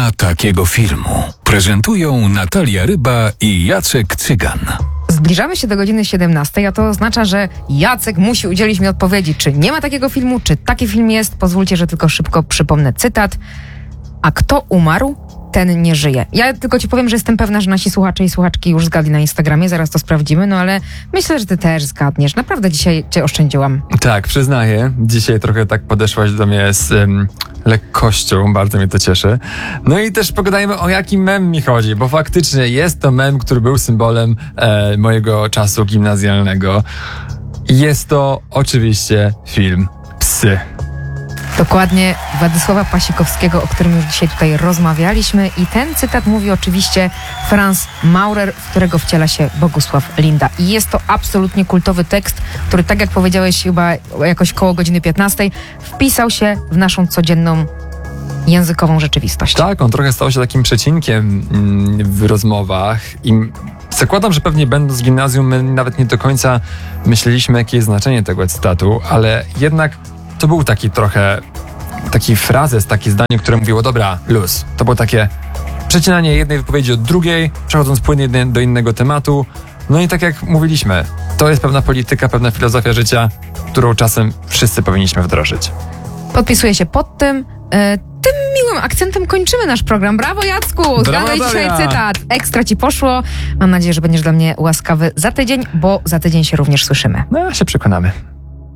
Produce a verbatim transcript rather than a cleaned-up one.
ma takiego filmu. Prezentują Natalia Ryba i Jacek Cygan. Zbliżamy się do godziny siedemnastej, a to oznacza, że Jacek musi udzielić mi odpowiedzi, czy nie ma takiego filmu, czy taki film jest. Pozwólcie, że tylko szybko przypomnę cytat. A kto umarł, ten nie żyje. Ja tylko ci powiem, że jestem pewna, że nasi słuchacze i słuchaczki już zgadli na Instagramie, zaraz to sprawdzimy, no ale myślę, że ty też zgadniesz. Naprawdę dzisiaj cię oszczędziłam. Tak, przyznaję. Dzisiaj trochę tak podeszłaś do mnie z um, lekkością, bardzo mnie to cieszy. No i też pogadajmy, o jaki mem mi chodzi, bo faktycznie jest to mem, który był symbolem e, mojego czasu gimnazjalnego. Jest to oczywiście film Psy. Dokładnie Władysława Pasikowskiego, o którym już dzisiaj tutaj rozmawialiśmy, i ten cytat mówi oczywiście Franz Maurer, w którego wciela się Bogusław Linda. I jest to absolutnie kultowy tekst, który, tak jak powiedziałeś chyba jakoś koło godziny piętnastej, wpisał się w naszą codzienną językową rzeczywistość. Tak, on trochę stał się takim przecinkiem w rozmowach i zakładam, że pewnie będąc w gimnazjum my nawet nie do końca myśleliśmy, jakie jest znaczenie tego cytatu, ale jednak to był taki trochę, taki frazes, takie zdanie, które mówiło, dobra, luz. To było takie przecinanie jednej wypowiedzi od drugiej, przechodząc płynnie do innego tematu. No i tak jak mówiliśmy, to jest pewna polityka, pewna filozofia życia, którą czasem wszyscy powinniśmy wdrożyć. Podpisuję się pod tym. E, tym miłym akcentem kończymy nasz program. Brawo, Jacku! Zgadłeś dzisiaj cytat. Ekstra ci poszło. Mam nadzieję, że będziesz dla mnie łaskawy za tydzień, bo za tydzień się również słyszymy. No, się przekonamy.